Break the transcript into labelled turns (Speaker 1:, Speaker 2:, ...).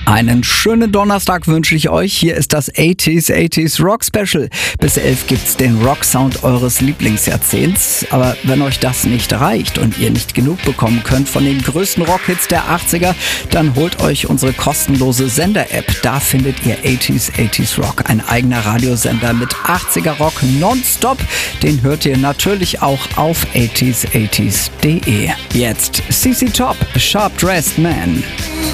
Speaker 1: Einen schönen Donnerstag wünsche ich euch. Hier ist das 80s Rock Special. Bis 11 gibt's den Rock-Sound eures Lieblingsjahrzehnts. Aber wenn euch das nicht reicht und ihr nicht genug bekommen könnt von den größten Rockhits der 80er, dann holt euch unsere kostenlose Sender-App. Da findet ihr 80s Rock, ein eigener Radiosender mit 80er Rock nonstop. Den hört ihr natürlich auch auf 80s80s.de. Jetzt CC Top, Sharp Dressed Man.